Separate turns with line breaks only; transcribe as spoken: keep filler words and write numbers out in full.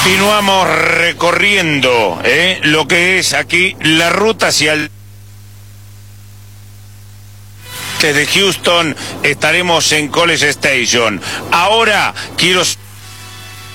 Continuamos recorriendo ¿eh? lo que es aquí la ruta hacia el... Desde Houston estaremos en College Station. Ahora quiero...